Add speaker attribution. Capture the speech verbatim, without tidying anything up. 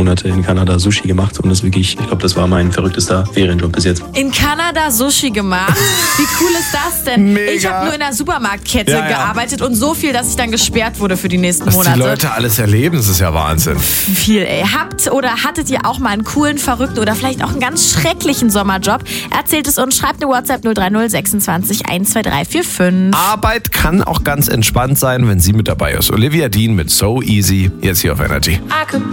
Speaker 1: Monate in Kanada Sushi gemacht und das wirklich, ich glaube, das war mein verrücktester Ferienjob bis jetzt.
Speaker 2: In Kanada Sushi gemacht? Wie cool ist das denn?
Speaker 3: Mega.
Speaker 2: Ich habe nur in einer Supermarktkette
Speaker 3: Ja, ja.
Speaker 2: gearbeitet und so viel, dass ich dann gesperrt wurde für die nächsten
Speaker 3: Was
Speaker 2: Monate.
Speaker 3: die Leute alles erleben, das ist ja Wahnsinn.
Speaker 2: Viel, ey. Habt oder hattet ihr auch mal einen coolen, verrückten oder vielleicht auch einen ganz schrecklichen Sommerjob? Erzählt es uns, schreibt eine WhatsApp null drei null sechsundzwanzig eins zwei drei vier fünf.
Speaker 3: Arbeit kann auch ganz entspannt sein, wenn sie mit dabei ist. Olivia Dean mit So Easy, jetzt hier auf Energy.